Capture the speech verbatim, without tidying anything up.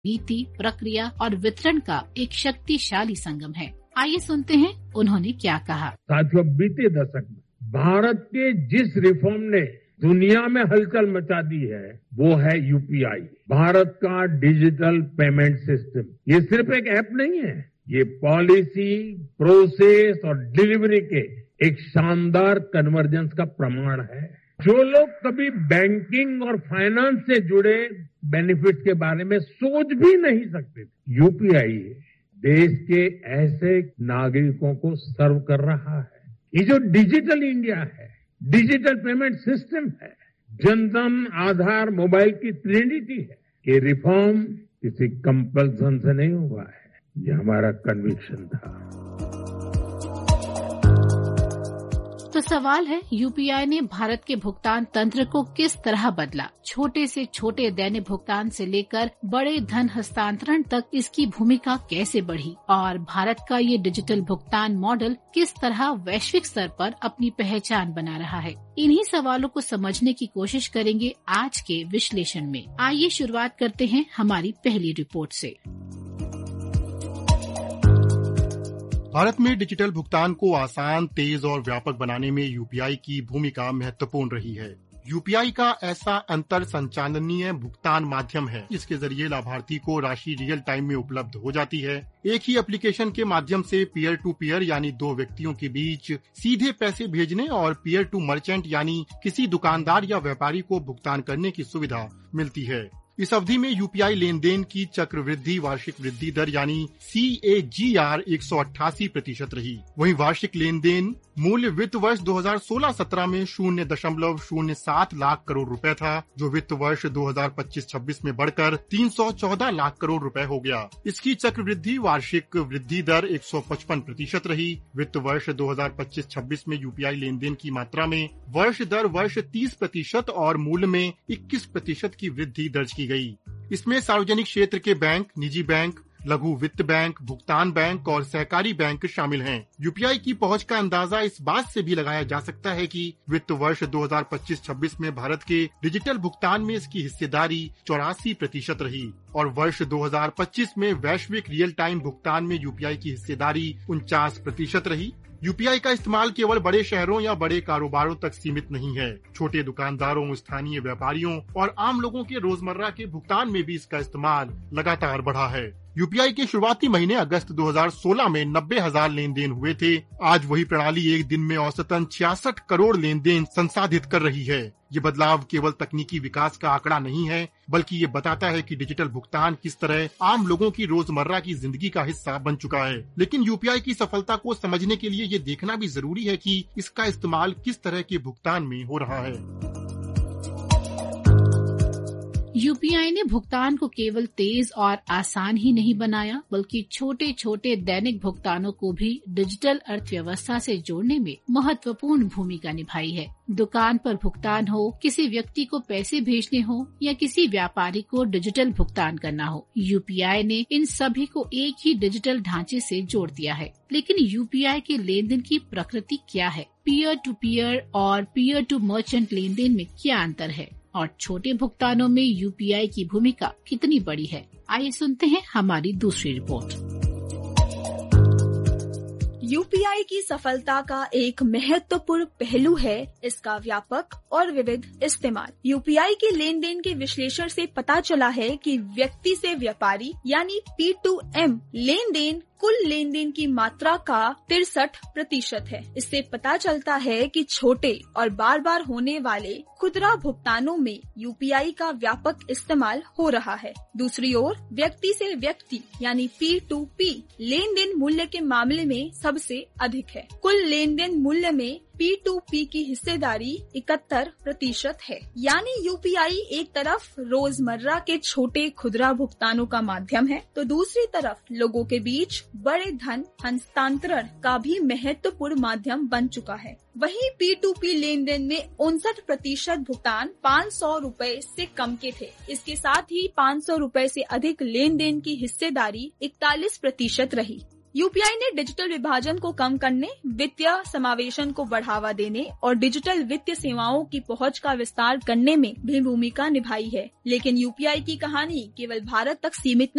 नीति, प्रक्रिया और वितरण का एक शक्तिशाली संगम है। आइए सुनते हैं उन्होंने क्या कहा। साथियों, बीते दशक में भारत के जिस रिफॉर्म ने दुनिया में हलचल मचा दी है वो है यूपीआई, भारत का डिजिटल पेमेंट सिस्टम। ये सिर्फ एक ऐप नहीं है, ये पॉलिसी, प्रोसेस और डिलीवरी के एक शानदार कन्वर्जेंस का प्रमाण है। जो लोग कभी बैंकिंग और फाइनेंस से जुड़े बेनिफिट्स के बारे में सोच भी नहीं सकते थे, यूपीआई देश के ऐसे नागरिकों को सर्व कर रहा है। ये जो डिजिटल इंडिया है, डिजिटल पेमेंट सिस्टम है, जनधन, आधार, मोबाइल की ट्रिनिटी है, ये रिफॉर्म किसी कंपल्सन से नहीं हुआ है, ये हमारा कन्विक्शन था। तो सवाल है, यूपीआई ने भारत के भुगतान तंत्र को किस तरह बदला? छोटे से छोटे दैनिक भुगतान से लेकर बड़े धन हस्तांतरण तक इसकी भूमिका कैसे बढ़ी और भारत का ये डिजिटल भुगतान मॉडल किस तरह वैश्विक स्तर पर अपनी पहचान बना रहा है? इन्हीं सवालों को समझने की कोशिश करेंगे आज के विश्लेषण में। आइए शुरुआत करते हैं हमारी पहली रिपोर्ट से। भारत में डिजिटल भुगतान को आसान, तेज और व्यापक बनाने में यूपीआई की भूमिका महत्वपूर्ण रही है। यूपीआई का ऐसा अंतर संचालनीय भुगतान माध्यम है जिसके जरिए लाभार्थी को राशि रियल टाइम में उपलब्ध हो जाती है। एक ही एप्लीकेशन के माध्यम से पीयर टू पीयर यानी दो व्यक्तियों के बीच सीधे पैसे भेजने और पीयर टू मर्चेंट यानी किसी दुकानदार या व्यापारी को भुगतान करने की सुविधा मिलती है। इस अवधि में यूपीआई लेन देन की चक्रवृद्धि वार्षिक वृद्धि दर यानी सी ए जी आर एक सौ अट्ठासी प्रतिशत रही। वहीं वार्षिक लेन देन मूल्य वित्त वर्ष दो हज़ार सोलह सत्रह में शून्य दशमलव शून्य सात लाख करोड़ रुपए था, जो वित्त वर्ष दो हज़ार पच्चीस छब्बीस में बढ़कर तीन सौ चौदह लाख करोड़ रुपए हो गया। इसकी चक्रवृद्धि वार्षिक वृद्धि दर एक सौ पचपन प्रतिशत रही। वित्त वर्ष दो हज़ार पच्चीस छब्बीस में यूपीआई लेन देन की मात्रा में वर्ष दर वर्ष तीस प्रतिशत और मूल्य में इक्कीस प्रतिशत की वृद्धि दर्ज की गई। इसमें सार्वजनिक क्षेत्र के बैंक, निजी बैंक, लघु वित्त बैंक, भुगतान बैंक और सहकारी बैंक शामिल हैं। यूपीआई की पहुंच का अंदाजा इस बात से भी लगाया जा सकता है कि वित्त वर्ष दो हज़ार पच्चीस छब्बीस में भारत के डिजिटल भुगतान में इसकी हिस्सेदारी चौरासी प्रतिशत रही और वर्ष दो हज़ार पच्चीस में वैश्विक रियल टाइम भुगतान में यूपीआई की हिस्सेदारी उनचास प्रतिशत रही। यूपीआई का इस्तेमाल केवल बड़े शहरों या बड़े कारोबारों तक सीमित नहीं है। छोटे दुकानदारों, स्थानीय व्यापारियों और आम लोगों के रोजमर्रा के भुगतान में भी इसका इस्तेमाल लगातार बढ़ा है। यूपीआई के शुरुआती महीने अगस्त दो हज़ार सोलह में नब्बे हजार लेन देन हुए थे। आज वही प्रणाली एक दिन में औसतन छियासठ करोड़ लेन देन संसाधित कर रही है। ये बदलाव केवल तकनीकी विकास का आंकड़ा नहीं है, बल्कि ये बताता है कि डिजिटल भुगतान किस तरह आम लोगों की रोजमर्रा की जिंदगी का हिस्सा बन चुका है। लेकिन यूपीआई की सफलता को समझने के लिए ये देखना भी जरूरी है कि इसका इस्तेमाल किस तरह के भुगतान में हो रहा है। यूपीआई ने भुगतान को केवल तेज और आसान ही नहीं बनाया, बल्कि छोटे छोटे दैनिक भुगतानों को भी डिजिटल अर्थव्यवस्था से जोड़ने में महत्वपूर्ण भूमिका निभाई है। दुकान पर भुगतान हो, किसी व्यक्ति को पैसे भेजने हो या किसी व्यापारी को डिजिटल भुगतान करना हो, यूपीआई ने इन सभी को एक ही डिजिटल ढांचे से जोड़ दिया है। लेकिन यूपीआई के लेन देन की प्रकृति क्या है? पीयर टू पीयर और peer to merchant lane then में क्या अंतर है और छोटे भुगतानों में यूपीआई की भूमिका कितनी बड़ी है? आइए सुनते हैं हमारी दूसरी रिपोर्ट। यूपीआई की सफलता का एक महत्वपूर्ण पहलू है इसका व्यापक और विविध इस्तेमाल। यूपीआई के लेन देन के विश्लेषण से पता चला है कि व्यक्ति से व्यापारी यानी P to M lane then कुल लेन देन की मात्रा का तिरसठ प्रतिशत है। इससे पता चलता है कि छोटे और बार बार होने वाले खुदरा भुगतानों में यूपीआई का व्यापक इस्तेमाल हो रहा है। दूसरी ओर व्यक्ति से व्यक्ति यानी P to P lane then मूल्य के मामले में सबसे अधिक है। कुल लेन देन मूल्य में पी टू पी की हिस्सेदारी इकहत्तर प्रतिशत है। यानी यूपीआई एक तरफ रोजमर्रा के छोटे खुदरा भुगतानों का माध्यम है, तो दूसरी तरफ लोगों के बीच बड़े धन हस्तांतरण का भी महत्वपूर्ण माध्यम बन चुका है। वहीं P to P lane then में उनसठ प्रतिशत भुगतान पाँच सौ रूपए से कम के थे। इसके साथ ही पाँच सौ रूपए से अधिक लेन देन की हिस्सेदारी इकतालीस प्रतिशत रही। यूपीआई ने डिजिटल विभाजन को कम करने, वित्तीय समावेशन को बढ़ावा देने और डिजिटल वित्तीय सेवाओं की पहुंच का विस्तार करने में भी भूमिका निभाई है। लेकिन यूपीआई की कहानी केवल भारत तक सीमित